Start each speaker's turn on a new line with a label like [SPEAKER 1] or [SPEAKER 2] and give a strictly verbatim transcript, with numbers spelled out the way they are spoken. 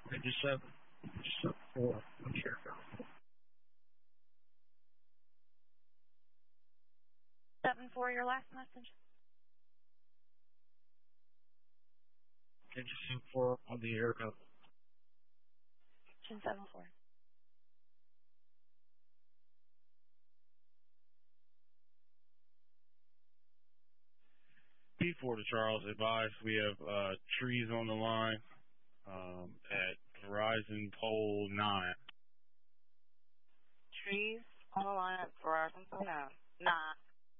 [SPEAKER 1] Engine seven, seven four, I'm sure.
[SPEAKER 2] Seven four, your last message.
[SPEAKER 1] Engine seven four on the air.
[SPEAKER 2] Engine seven four.
[SPEAKER 3] P four to Charles, advise we have uh, trees on the line um, at Verizon Pole nine.
[SPEAKER 2] Trees on the line at Verizon Pole nine. Nine.